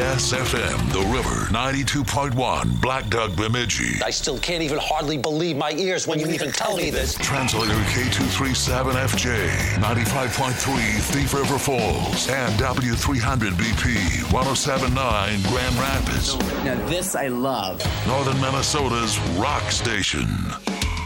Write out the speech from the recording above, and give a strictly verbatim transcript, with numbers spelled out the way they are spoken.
S F M, The River, ninety-two point one, Black Duck, Bemidji. I still can't even hardly believe my ears when you even tell me this. Translator K two thirty-seven F J, ninety-five point three Thief River Falls, and W three hundred B P, one oh seven point nine Grand Rapids. Now this I love. Northern Minnesota's rock station.